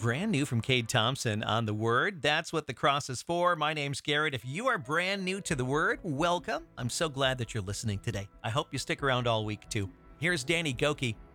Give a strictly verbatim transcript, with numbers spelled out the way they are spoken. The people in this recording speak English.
Brand new from Cade Thompson on The Word. That's what the cross is for. My name's Garrett. If you are brand new to The Word, welcome. I'm so glad that you're listening today. I hope you stick around all week, too. Here's Danny Goki